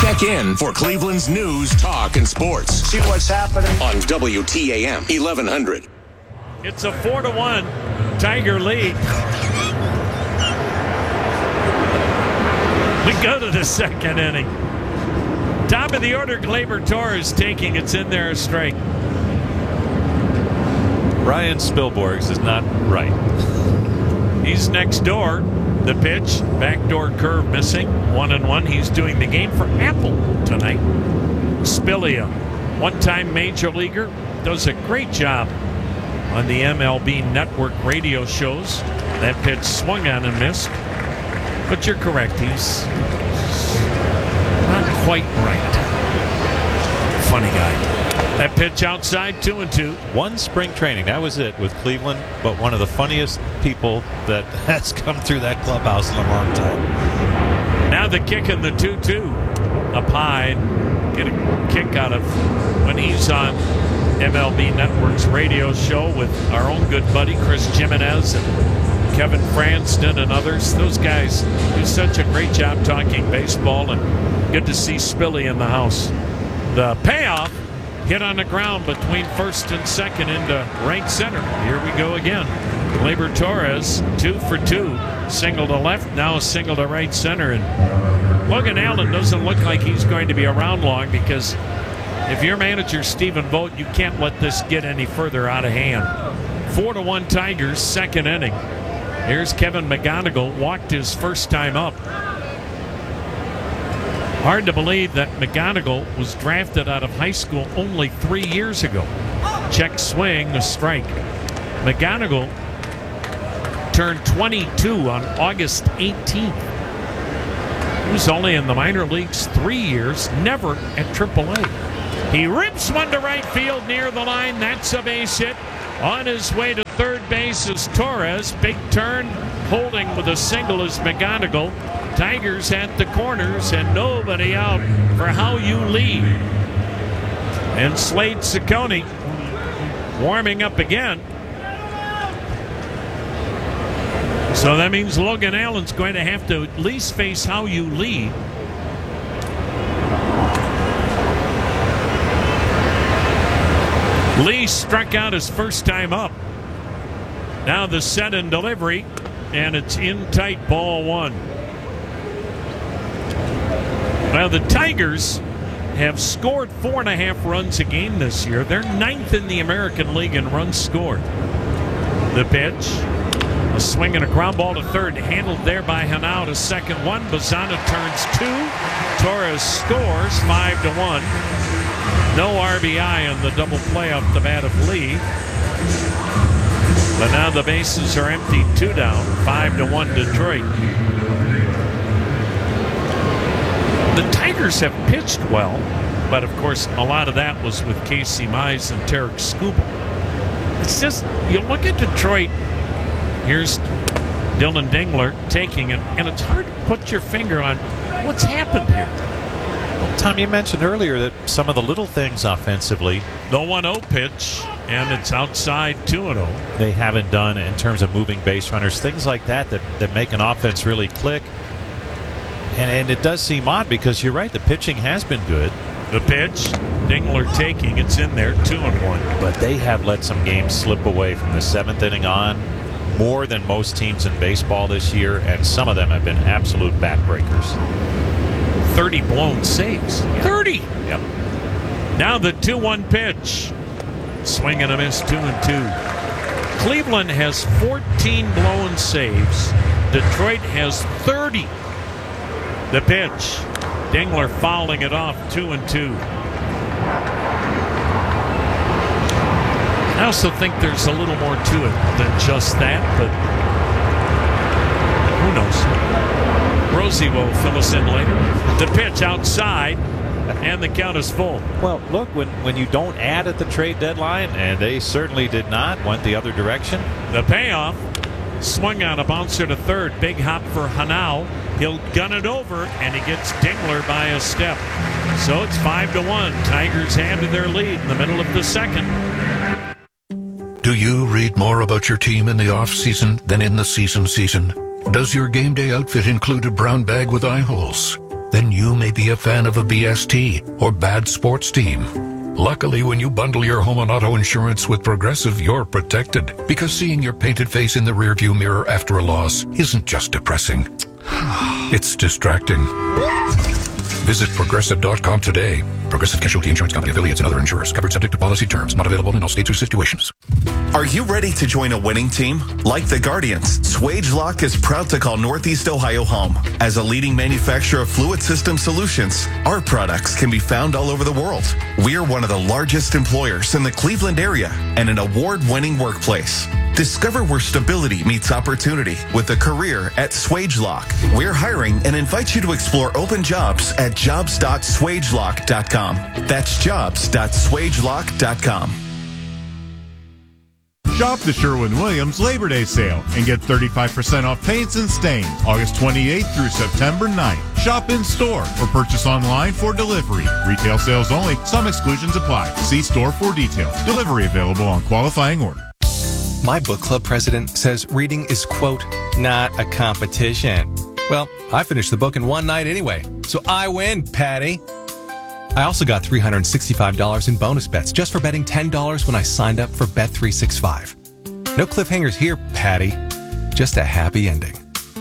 Check in for Cleveland's news, talk, and sports. See what's happening on WTAM 1100. It's a 4-1 Tiger lead. We go to the second inning. Top of the order, Gleyber Torres taking it's in there a strike. Ryan Spilborghs is not right. He's next door. The pitch, backdoor curve missing. 1-1. He's doing the game for Apple tonight. Spillia, one-time major leaguer, does a great job on the MLB network radio shows. That pitch swung on and missed. But you're correct. He's not quite right. Funny guy. That pitch outside, 2-2. One spring training, that was it with Cleveland, but one of the funniest people that has come through that clubhouse in a long time. Now the kick in the 2-2. Up high, get a kick out of when he's on MLB Network's radio show with our own good buddy Chris Jimenez and Kevin Franston and others. Those guys do such a great job talking baseball, and good to see Spilly in the house. The payoff, hit on the ground between first and second into right center. Here we go again. Gleyber Torres, 2 for 2. Single to left, now a single to right center. And Logan Allen doesn't look like he's going to be around long, because if you're manager Stephen Vogt, you can't let this get any further out of hand. 4-1 Tigers, second inning. Here's Kevin McGonigal, walked his first time up. Hard to believe that McGonigal was drafted out of high school only 3 years ago. Check swing, a strike. McGonigal turned 22 on August 18th. He was only in the minor leagues 3 years, never at AAA. He rips one to right field near the line. That's a base hit. On his way to third base is Torres. Big turn, holding with a single is McGonigal. Tigers at the corners and nobody out for How You Lead. And Slade Ciccone warming up again. So that means Logan Allen's going to have to at least face How You Lead. Lee struck out his first time up. Now the set and delivery, and it's in tight, ball one. Well, the Tigers have scored 4.5 runs a game this year. They're 9th in the American League in runs scored. The pitch, a swing and a ground ball to third, handled there by Hanau to second one. Bazana turns 2. Torres scores 5-1. No RBI on the double play off the bat of Lee. But now the bases are empty, 2 down, 5-1 Detroit. The Tigers have pitched well, but of course a lot of that was with Casey Mize and Tarek Skubal. It's just, you look at Detroit, here's Dylan Dingler taking it, and it's hard to put your finger on what's happened here. Well, Tom, you mentioned earlier that some of the little things offensively, the 1-0 pitch, and it's outside 2-0. They haven't done in terms of moving base runners, things like that make an offense really click. And it does seem odd, because you're right, the pitching has been good. The pitch, Dingler taking, it's in there, 2-1. But they have let some games slip away from the 7th inning on, more than most teams in baseball this year, and some of them have been absolute backbreakers. 30 blown saves. 30! Yep. Now the 2-1 pitch. Swing and a miss, 2-2. Cleveland has 14 blown saves. Detroit has 30. The pitch. Dingler fouling it off, 2-2. I also think there's a little more to it than just that, but who knows? Rosie will fill us in later. The pitch outside, and the count is full. Well, look, when you don't add at the trade deadline, and they certainly did not, went the other direction. The payoff, swung on a bouncer to third. Big hop for Hanau. He'll gun it over, and he gets Dingler by a step. So it's 5-1. Tigers have their lead in the middle of the second. Do you read more about your team in the off-season than in the season? Does your game day outfit include a brown bag with eye holes? Then you may may be a fan of a BST or bad sports team. Luckily, when you bundle your home and auto insurance with Progressive, you're protected. Because seeing your painted face in the rearview mirror after a loss isn't just depressing. It's distracting. Visit Progressive.com today. Progressive Casualty Insurance Company, affiliates, and other insurers. Covered subject to policy terms. Not available in all states or situations. Are you ready to join a winning team? Like the Guardians, SwageLock is proud to call Northeast Ohio home. As a leading manufacturer of fluid system solutions, our products can be found all over the world. We are one of the largest employers in the Cleveland area and an award-winning workplace. Discover where stability meets opportunity with a career at SwageLock. We're hiring and invite you to explore open jobs at jobs.swagelock.com. That's jobs.swagelock.com. Shop the Sherwin-Williams Labor Day sale and get 35% off paints and stains August 28th through September 9th. Shop in store or purchase online for delivery. Retail sales only. Some exclusions apply. See store for details. Delivery available on qualifying order. My book club president says reading is, quote, not a competition. Well, I finished the book in one night anyway, so I win, Patty. I also got $365 in bonus bets just for betting $10 when I signed up for Bet365. No cliffhangers here, Patty. Just a happy ending.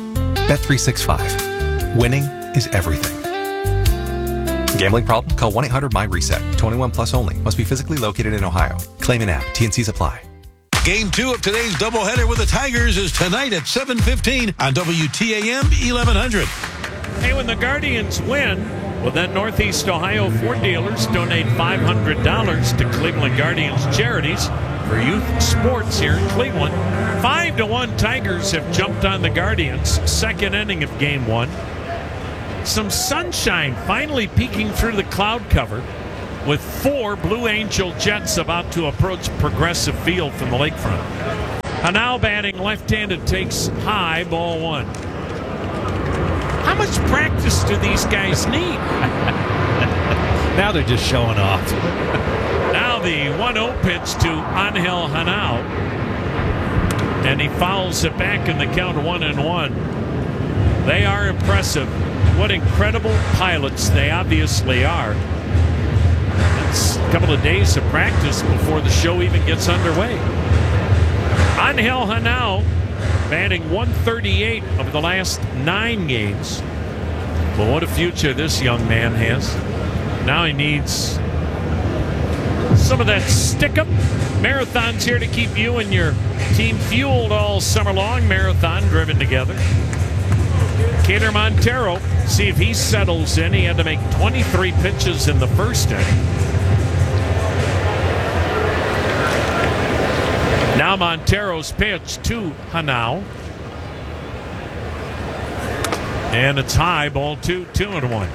Bet365. Winning is everything. Gambling problem? Call 1-800-MY-RESET. 21 plus only. Must be physically located in Ohio. Claim an app. T&Cs apply. Game 2 of today's doubleheader with the Tigers is tonight at 7:15 on WTAM 1100. Hey, when the Guardians win, well, then Northeast Ohio Ford dealers donate $500 to Cleveland Guardians charities for youth sports here in Cleveland. 5-1 Tigers have jumped on the Guardians. Second inning of Game 1. Some sunshine finally peeking through the cloud cover, with 4 Blue Angel Jets about to approach Progressive Field from the lakefront. Hanau batting left-handed takes high, ball 1. How much practice do these guys need? Now they're just showing off. Now the 1-0 pitch to Angel Hanau. And he fouls it back in the count 1-1. They are impressive. What incredible pilots they obviously are. It's a couple of days of practice before the show even gets underway. Angel Hanau batting 138 over the last 9 games. Well, what a future this young man has. Now he needs some of that stick-up. Marathon's here to keep you and your team fueled all summer long. Marathon driven together. Kader Montero, see if he settles in. He had to make 23 pitches in the first inning. Now Montero's pitch to Hanau. And it's high, ball 2, 2-1.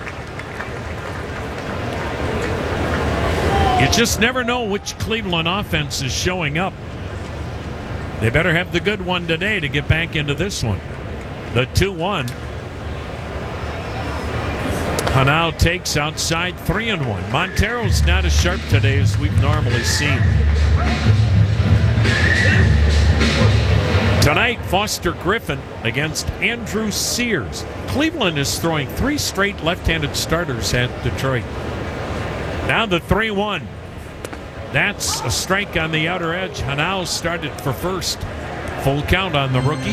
You just never know which Cleveland offense is showing up. They better have the good one today to get back into this one. The 2-1. Hanau takes outside 3-1. Montero's not as sharp today as we've normally seen. Tonight, Foster Griffin against Andrew Sears. Cleveland is throwing 3 straight left-handed starters at Detroit. Now the 3-1. That's a strike on the outer edge. Hanau started for first. Full count on the rookie.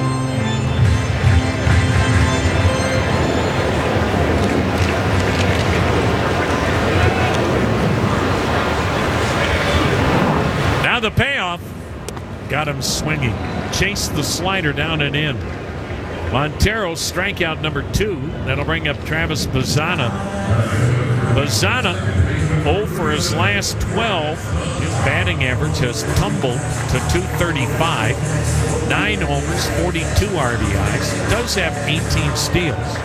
Now the payoff. Got him swinging. Chased the slider down and in. Montero strikeout number 2. That'll bring up Travis Bazzana. Bazzana 0 for his last 12. His batting average has tumbled to .235. 9 homers, 42 RBIs. He does have 18 steals.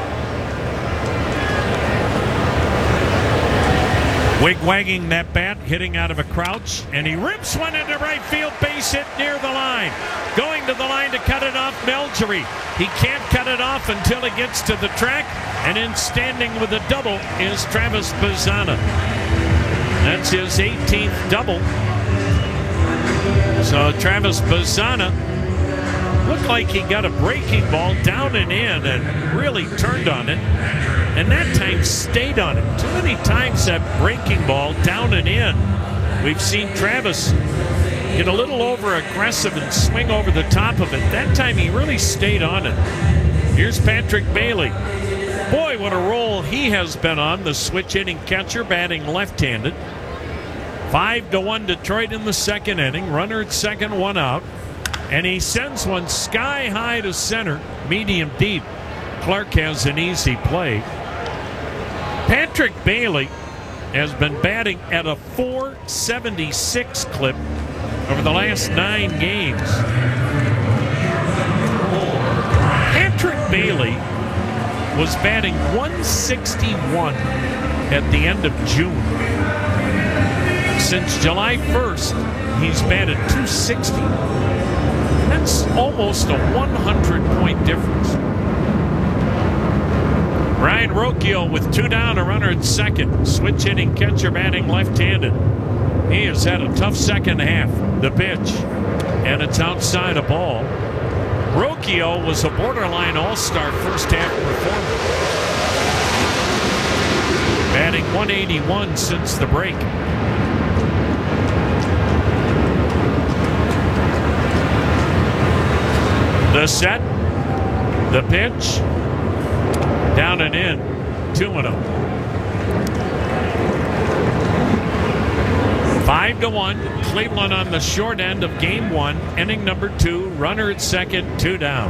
Wig-wagging that bat, hitting out of a crouch, and he rips one into right field, base hit near the line. Going to the line to cut it off, Melgery. He can't cut it off until he gets to the track, and in standing with a double is Travis Bazzana. That's his 18th double. So Travis Bazzana looked like he got a breaking ball down and in and really turned on it. And that time times stayed on it. Too many times that breaking ball down and in. We've seen Travis get a little over aggressive and swing over the top of it. That time he really stayed on it. Here's Patrick Bailey. Boy, what a roll he has been on. The switch hitting catcher batting left-handed. 5-1 Detroit in the second inning. Runner at second, one out. And he sends one sky high to center, medium deep. Clark has an easy play. Patrick Bailey has been batting at a .476 clip over the last 9 games. Patrick Bailey was batting .161 at the end of June. Since July 1st, he's batted .260. That's almost a 100-point difference. Ryan Rocchio with 2 down, a runner at second. Switch hitting catcher batting left-handed. He has had a tough second half. The pitch, and it's outside a ball. Rocchio was a borderline all-star first half performer. Batting .181 since the break. The set, the pitch, down and in, 2-0. 5-1, Cleveland on the short end of game 1, inning number 2, runner at second, 2 down.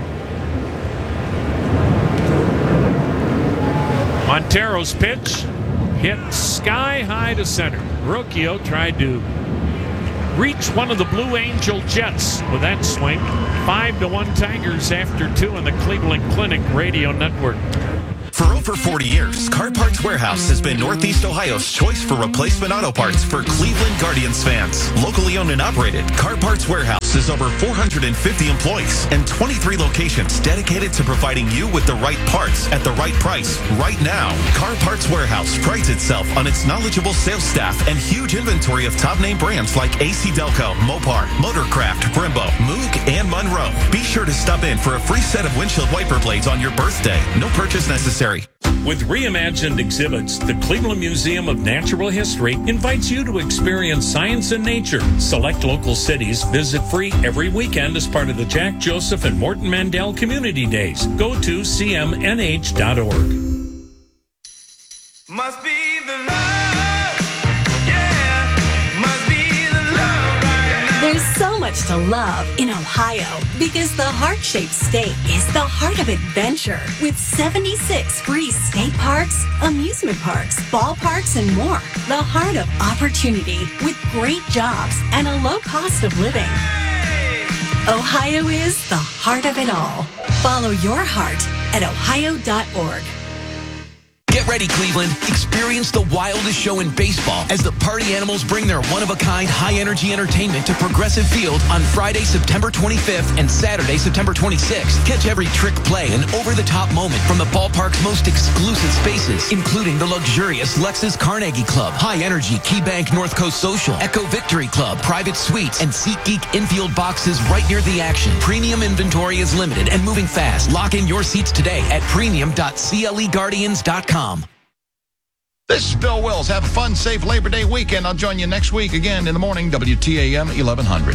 Montero's pitch hit sky high to center. Rocchio tried to reach one of the Blue Angel Jets with that swing. 5-1 Tigers after 2 on the Cleveland Clinic Radio Network. For over 40 years, Car Parts Warehouse has been Northeast Ohio's choice for replacement auto parts for Cleveland Guardians fans. Locally owned and operated, Car Parts Warehouse is over 450 employees and 23 locations dedicated to providing you with the right parts at the right price right now. Car Parts Warehouse prides itself on its knowledgeable sales staff and huge inventory of top-name brands like AC Delco, Mopar, Motorcraft, Brembo, Moog, and Monroe. Be sure to stop in for a free set of windshield wiper blades on your birthday. No purchase necessary. With reimagined exhibits, the Cleveland Museum of Natural History invites you to experience science and nature. Select local cities visit free every weekend as part of the Jack Joseph and Morton Mandel Community Days. Go to cmnh.org. Must be the love, yeah, must be the love right now. There's so much to love in Ohio because the heart-shaped state is the heart of adventure with 76 free state parks, amusement parks, ballparks, and more. The heart of opportunity with great jobs and a low cost of living. Ohio is the heart of it all. Follow your heart at ohio.org. Get ready, Cleveland. Experience the wildest show in baseball as the Party Animals bring their one-of-a-kind, high-energy entertainment to Progressive Field on Friday, September 25th and Saturday, September 26th. Catch every trick play and over-the-top moment from the ballpark's most exclusive spaces, including the luxurious Lexus Carnegie Club, High Energy KeyBank North Coast Social, Echo Victory Club, Private Suites, and SeatGeek infield boxes right near the action. Premium inventory is limited and moving fast. Lock in your seats today at premium.cleguardians.com. This is Bill Wills. Have a fun, safe Labor Day weekend. I'll join you next week again in the morning, WTAM 1100.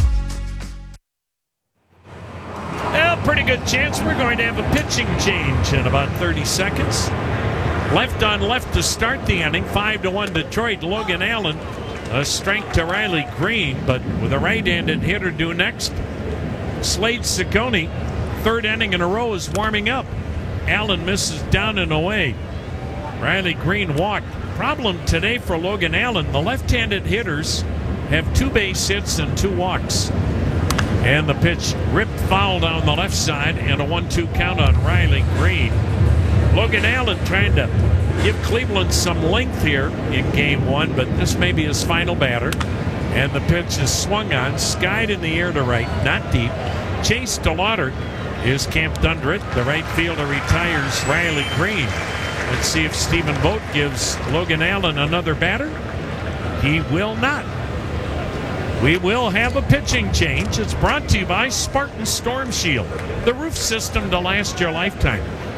Well, pretty good chance we're going to have a pitching change in about 30 seconds. Left on left to start the inning. 5-1 Detroit. Logan Allen, a strength to Riley Green, but with a right-handed hitter due next. Slade Ciccone, third inning in a row, is warming up. Allen misses down and away. Riley Green walked. Problem today for Logan Allen, the left-handed hitters have 2 base hits and 2 walks. And the pitch ripped foul down the left side and a 1-2 count on Riley Green. Logan Allen trying to give Cleveland some length here in game 1, but this may be his final batter. And the pitch is swung on, skied in the air to right, not deep. Chase DeLauder is camped under it. The right fielder retires Riley Green. Let's see if Stephen Vogt gives Logan Allen another batter. He will not. We will have a pitching change. It's brought to you by Spartan Storm Shield, the roof system to last your lifetime.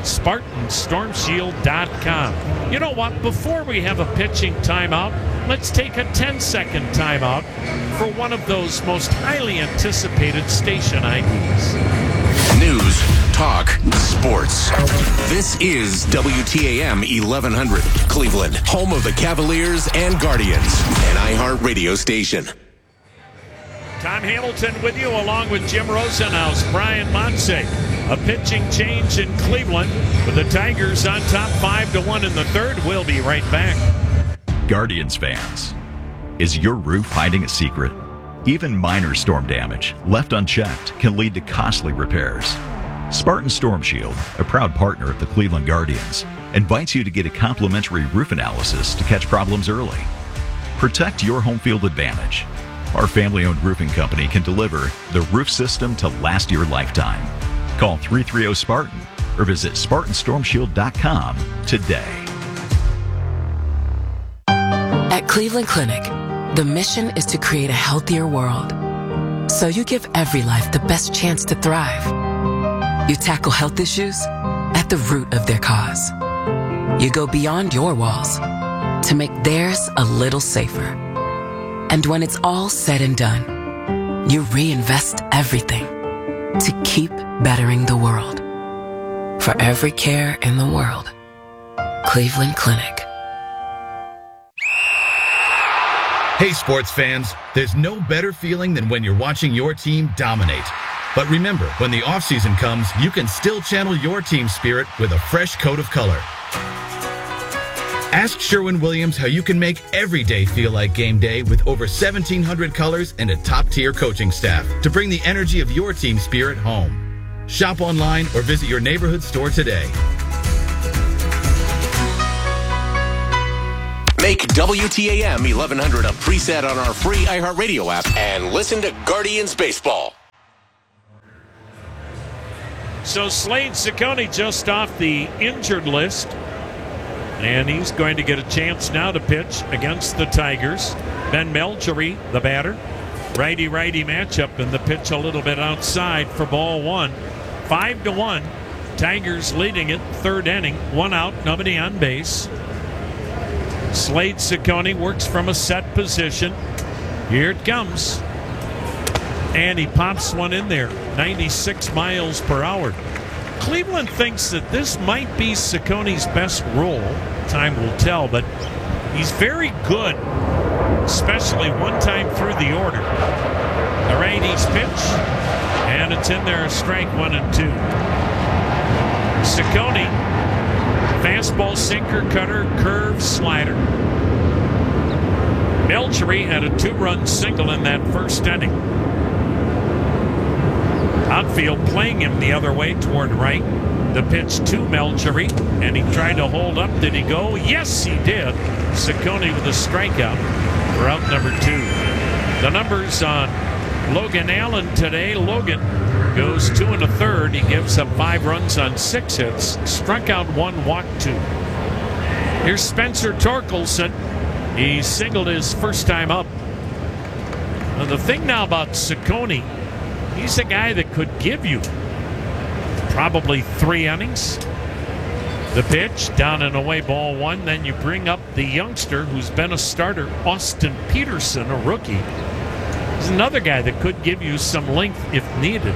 SpartanStormShield.com. You know what? Before we have a pitching timeout, let's take a 10-second timeout for one of those most highly anticipated station IDs. News, talk, sports. This is WTAM 1100, Cleveland, home of the Cavaliers and Guardians, an iHeart radio station. Tom Hamilton with you, along with Jim Rosenhaus, Brian Montse. A pitching change in Cleveland with the Tigers on top 5-1 in the third. We'll be right back. Guardians fans, is your roof hiding a secret? Even minor storm damage left unchecked can lead to costly repairs. Spartan Storm Shield, a proud partner of the Cleveland Guardians, invites you to get a complimentary roof analysis to catch problems early. Protect your home field advantage. Our family-owned roofing company can deliver the roof system to last your lifetime. Call 330-SPARTAN or visit SpartanStormShield.com today. At Cleveland Clinic, the mission is to create a healthier world. So you give every life the best chance to thrive. You tackle health issues at the root of their cause. You go beyond your walls to make theirs a little safer. And when it's all said and done, you reinvest everything to keep bettering the world. For every care in the world, Cleveland Clinic. Hey sports fans, there's no better feeling than when you're watching your team dominate. But remember, when the offseason comes, you can still channel your team spirit with a fresh coat of color. Ask Sherwin-Williams how you can make every day feel like game day with over 1,700 colors and a top-tier coaching staff to bring the energy of your team spirit home. Shop online or visit your neighborhood store today. Make WTAM 1100 a preset on our free iHeartRadio app and listen to Guardians Baseball. So Slade Ciccone just off the injured list. And he's going to get a chance now to pitch against the Tigers. Ben Melchery, the batter. Righty-righty matchup, and the pitch a little bit outside for ball one. 5-1. Tigers leading it, third inning. One out, nobody on base. Slade Ciccone works from a set position. Here it comes. And he pops one in there. 96 miles per hour. Cleveland thinks that this might be Ciccone's best role. Time will tell, but he's very good, especially one time through the order. The righty's pitch, and it's in there, a strike 1-2. Ciccone, fastball, sinker, cutter, curve, slider. Melchery had a 2-run single in that first inning. Outfield playing him the other way toward right. The pitch to Melchery, and he tried to hold up. Did he go? Yes, he did. Ciccone with a strikeout for out number 2. The numbers on Logan Allen today. Logan goes 2 1/3. He gives up 5 runs on 6 hits. Struck out 1, walked 2. Here's Spencer Torkelson. He singled his first time up. Now, the thing now about Ciccone, he's a guy that could give you probably 3 innings. The pitch, down and away, ball 1. Then you bring up the youngster who's been a starter, Austin Peterson, a rookie. He's another guy that could give you some length if needed.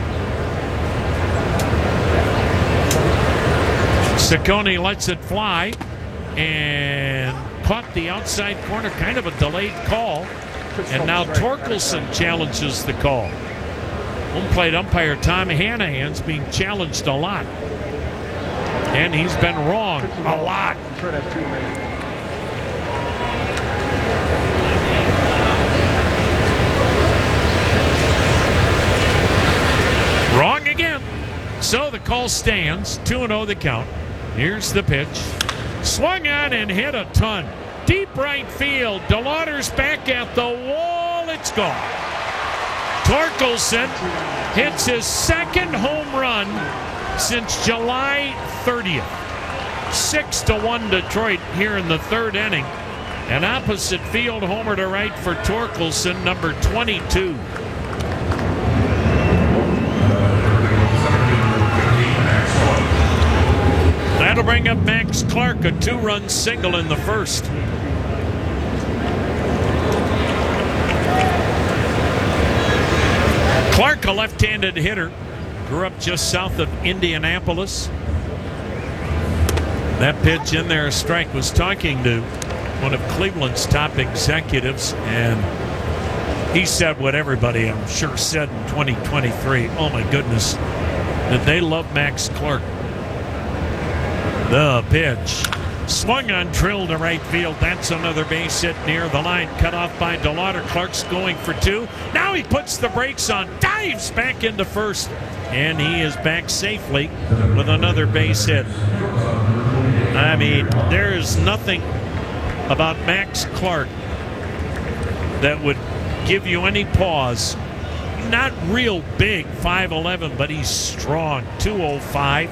Ciccone lets it fly and caught the outside corner, kind of a delayed call. And now Torkelson challenges the call. Home plate umpire Tom Hanahan's being challenged a lot. And he's been wrong a lot. Wrong again. So the call stands. 2-0 the count. Here's the pitch. Swung on and hit a ton. Deep right field. DeLauder's back at the wall. It's gone. Torkelson hits his second home run since July 30th. 6-1 Detroit here in the third inning. An opposite field homer to right for Torkelson, number 22. bring up Max Clark, a 2-run single in the first. Clark, a left-handed hitter, grew up just south of Indianapolis. That pitch in there, a strike, was talking to one of Cleveland's top executives, and he said what everybody, I'm sure, said in 2023. Oh, my goodness, that they love Max Clark. The pitch. Swung on, drilled to right field. That's another base hit near the line. Cut off by DeLauder. Clark's going for 2. Now he puts the brakes on, dives back into first, and he is back safely with another base hit. I mean, there is nothing about Max Clark that would give you any pause. Not real big, 5'11", but he's strong, 205.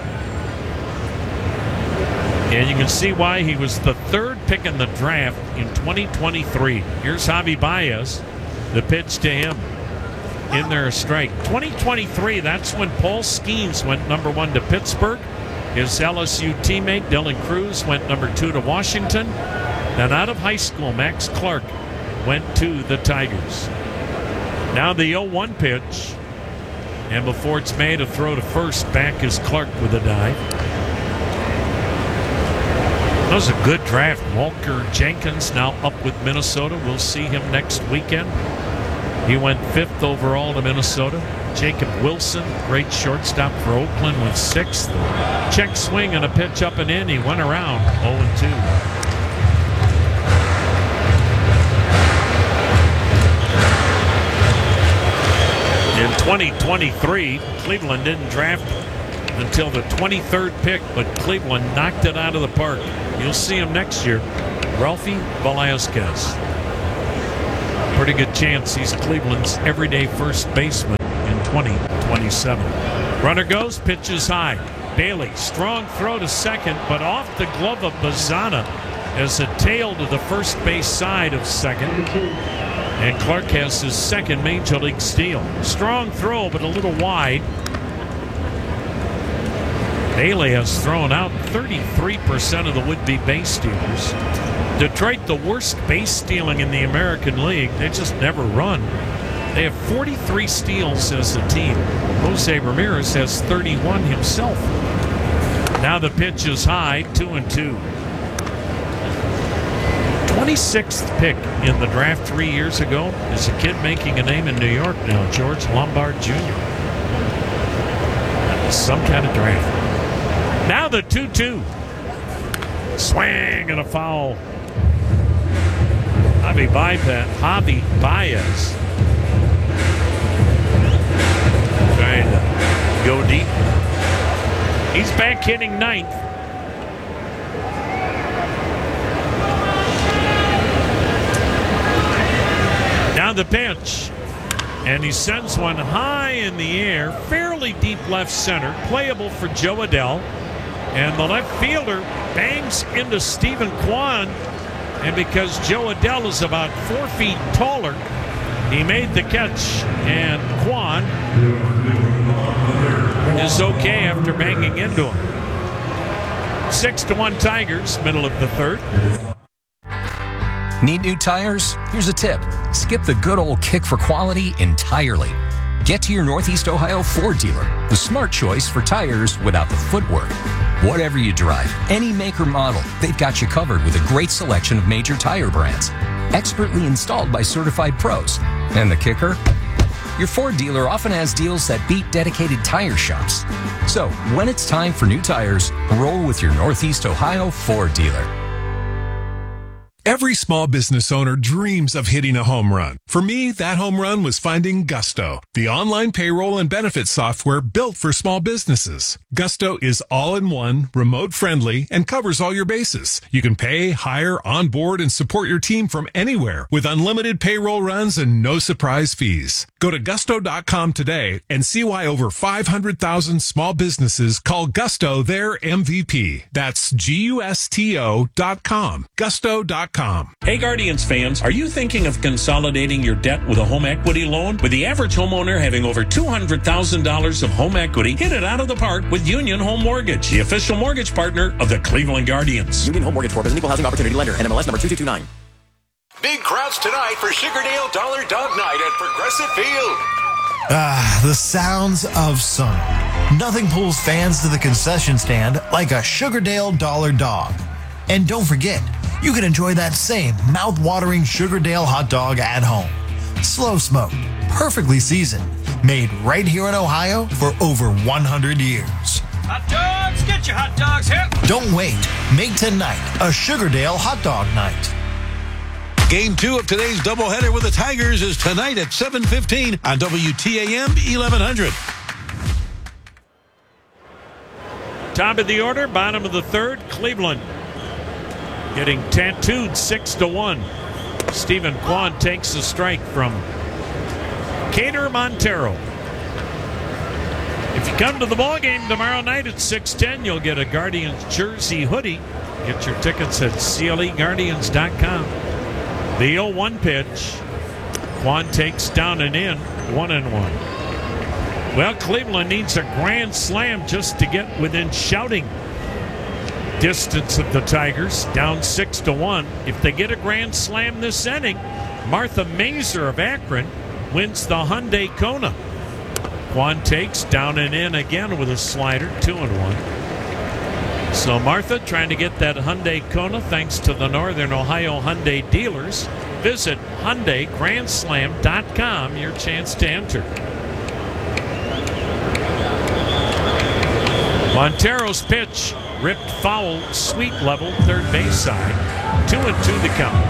And you can see why he was the 3rd pick in the draft in 2023. Here's Javi Baez, the pitch to him. In there, a strike. 2023, that's when Paul Skeens went number 1 to Pittsburgh. His LSU teammate, Dylan Cruz, went number 2 to Washington. And out of high school, Max Clark went to the Tigers. Now the 0-1 pitch. And before it's made, a throw to first. Back is Clark with a dive. That was a good draft. Walker Jenkins now up with Minnesota. We'll see him next weekend. He went 5th overall to Minnesota. Jacob Wilson, great shortstop for Oakland, with 6th. Check swing and a pitch up and in. He went around 0-2. In 2023, Cleveland didn't draft until the 23rd pick, but Cleveland knocked it out of the park. You'll see him next year. Ralphie Velasquez. Pretty good chance he's Cleveland's everyday first baseman in 2027. Runner goes, pitches high. Bailey, strong throw to second, but off the glove of Bazana as a tail to the first base side of second. And Clark has his 2nd Major League steal. Strong throw, but a little wide. Bailey has thrown out 33% of the would-be base stealers. Detroit, the worst base stealing in the American League. They just never run. They have 43 steals as a team. Jose Ramirez has 31 himself. Now the pitch is high, 2-2. 26th pick in the draft 3 years ago is a kid making a name in New York now, George Lombard Jr. That was some kind of draft. Now the 2-2. Swing and a foul. Javi Baez trying to go deep. He's back hitting 9th. Now the pitch. And he sends one high in the air, fairly deep left center, playable for Joe Adell. And the left fielder bangs into Stephen Kwan. And because Joe Adell is about 4 feet taller, he made the catch. And Kwan is okay after banging into him. 6-1 Tigers, middle of the 3rd. Need new tires? Here's a tip. Skip the good old kick for quality entirely. Get to your Northeast Ohio Ford dealer, the smart choice for tires without the footwork. Whatever you drive, any make or model, they've got you covered with a great selection of major tire brands. Expertly installed by certified pros. And the kicker? Your Ford dealer often has deals that beat dedicated tire shops. So, when it's time for new tires, roll with your Northeast Ohio Ford dealer. Every small business owner dreams of hitting a home run. For me, that home run was finding Gusto, the online payroll and benefits software built for small businesses. Gusto is all-in-one, remote-friendly, and covers all your bases. You can pay, hire, onboard, and support your team from anywhere with unlimited payroll runs and no surprise fees. Go to gusto.com today and see why over 500,000 small businesses call Gusto their MVP. That's Gusto.com. Gusto.com. TrueCredit.com. Hey Guardians fans, are you thinking of consolidating your debt with a home equity loan? With the average homeowner having over $200,000 of home equity, hit it out of the park with Union Home Mortgage, the official mortgage partner of the Cleveland Guardians. Union Home Mortgage Corp is an equal housing opportunity lender. NMLS number 2229. Big crowds tonight for Sugardale Dollar Dog Night at Progressive Field. The sounds of summer. Nothing pulls fans to the concession stand like a Sugardale Dollar Dog. And don't forget, you can enjoy that same mouth-watering Sugardale hot dog at home. Slow smoked, perfectly seasoned, made right here in Ohio for over 100 years. Hot dogs, get your hot dogs here. Don't wait. Make tonight a Sugardale hot dog night. Game 2 of today's doubleheader with the Tigers is tonight at 7:15 on WTAM 1100. Top of the order, bottom of the third, Cleveland getting tattooed 6-1. Stephen Kwan takes a strike from Cater Montero. If you come to the ball game tomorrow night at 6:10, you'll get a Guardians jersey hoodie. Get your tickets at CLEGuardians.com. The 0-1 pitch. Kwan takes down and in, 1-1. Well, Cleveland needs a grand slam just to get within shouting distance of the Tigers, down 6-1. If they get a grand slam this inning, Martha Mazer of Akron wins the Hyundai Kona. Kwan takes down and in again with a slider, 2-1. So Martha trying to get that Hyundai Kona thanks to the Northern Ohio Hyundai dealers. Visit HyundaiGrandSlam.com, your chance to enter. Montero's pitch, ripped foul, sweep level, third base side. 2-2 the count.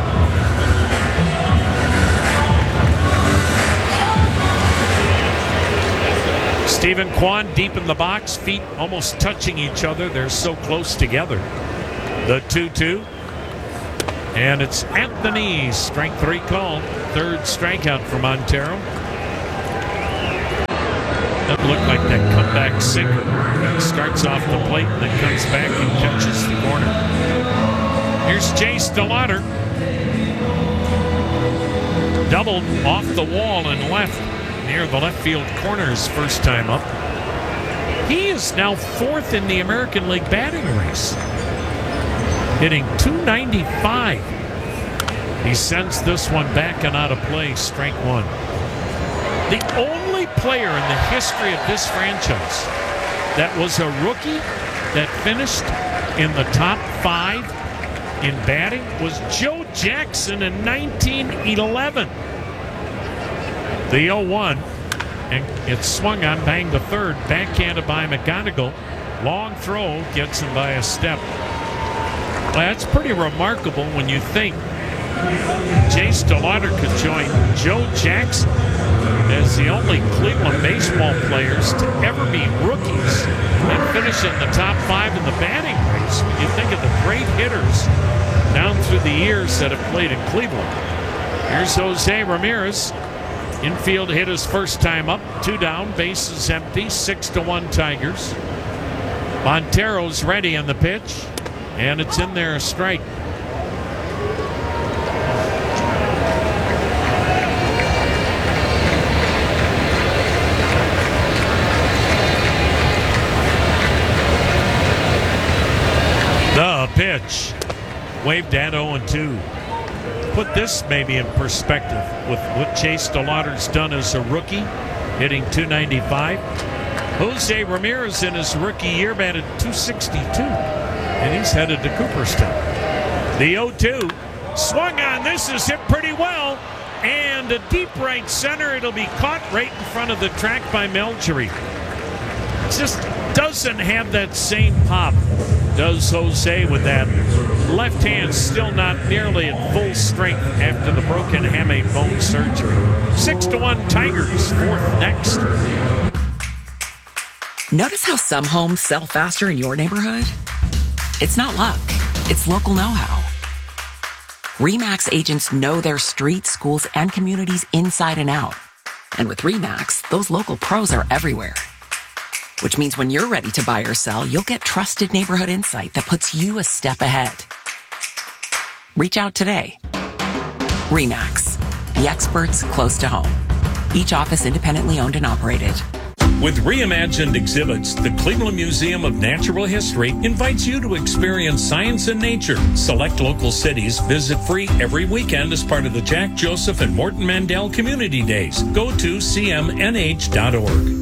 Stephen Kwan deep in the box, feet almost touching each other. They're so close together. The 2-2. And it's at the knees. Strike 3 called. Third strikeout for Montero. That looked like that comeback sinker. Starts off the plate and then comes back and catches the corner. Here's Jace DeLauder. Doubled off the wall and left near the left field corner his first time up. He is now 4th in the American League batting race, hitting .295. He sends this one back and out of play, strike 1. The only player in the history of this franchise that was a rookie that finished in the top 5 in batting was Joe Jackson in 1911. The 0-1, and it's swung on, banged to third, backhanded by McGonigal. Long throw, gets him by a step. Well, that's pretty remarkable when you think Jace DeLauder could join Joe Jackson as the only Cleveland baseball players to ever be rookies and finish in the top 5 in the batting race. When you think of the great hitters down through the years that have played in Cleveland. Here's Jose Ramirez. Infield hit his first time up, 2 down, bases empty, 6-1 Tigers. Montero's ready on the pitch, and it's in there, a strike. The pitch, waved at 0-2. Put this maybe in perspective with what Jace DeLauder's done as a rookie, hitting .295. Jose Ramirez in his rookie year batted .262, and he's headed to Cooperstown. The 0-2, swung on, this is hit pretty well, and a deep right center. It'll be caught right in front of the track by Melgery. Just doesn't have that same pop, does Jose, with that left hand still not nearly at full strength after the broken hamate bone surgery. 6-1 Tigers, 4th next. Notice how some homes sell faster in your neighborhood? It's not luck, it's local know-how. RE/MAX agents know their streets, schools, and communities inside and out. And with RE/MAX, those local pros are everywhere. Which means when you're ready to buy or sell, you'll get trusted neighborhood insight that puts you a step ahead. Reach out today. RE/MAX, the experts close to home. Each office independently owned and operated. With reimagined exhibits, the Cleveland Museum of Natural History invites you to experience science and nature. Select local cities visit free every weekend as part of the Jack Joseph and Morton Mandel Community Days. Go to cmnh.org.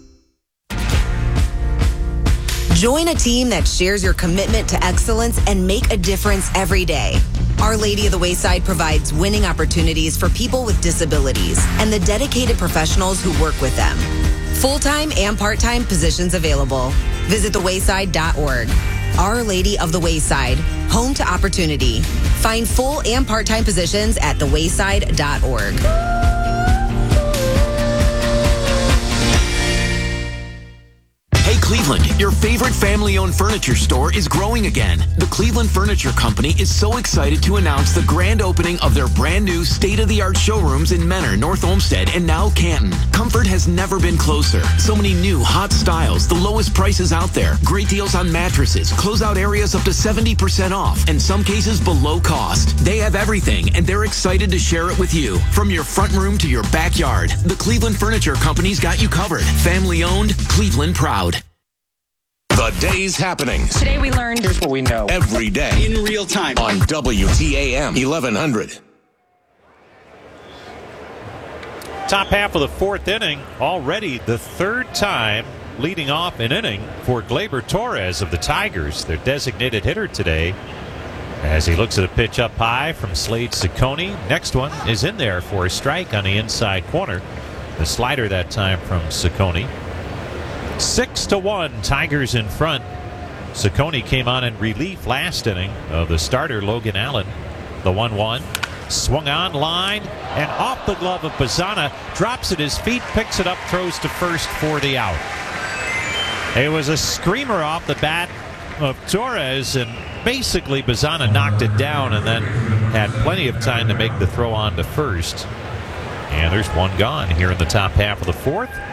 Join a team that shares your commitment to excellence and make a difference every day. Our Lady of the Wayside provides winning opportunities for people with disabilities and the dedicated professionals who work with them. Full-time and part-time positions available. Visit thewayside.org. Our Lady of the Wayside, home to opportunity. Find full and part-time positions at thewayside.org. Hey Cleveland, your favorite family-owned furniture store is growing again. The Cleveland Furniture Company is so excited to announce the grand opening of their brand new state-of-the-art showrooms in Menor, North Olmsted, and now Canton. Comfort has never been closer. So many new, hot styles, the lowest prices out there, great deals on mattresses, closeout areas up to 70% off, in some cases below cost. They have everything, and they're excited to share it with you. From your front room to your backyard, the Cleveland Furniture Company's got you covered. Family-owned, Cleveland proud. The day's happenings. Today we learned here's what we know. Every day. In real time. On WTAM 1100. Top half of the fourth inning, already the third time leading off an inning for Gleyber Torres of the Tigers, their designated hitter today, as he looks at a pitch up high from Slade Ciccone. Next one is in there for a strike on the inside corner. The slider that time from Ciccone. 6-1, Tigers in front. Ciccone came on in relief last inning of the starter Logan Allen. The 1-1 swung on line and off the glove of Bazzana, drops at his feet, picks it up, throws to first for the out. It was a screamer off the bat of Torres, and basically Bazzana knocked it down and then had plenty of time to make the throw on to first. And there's one gone here in the top half of the fourth.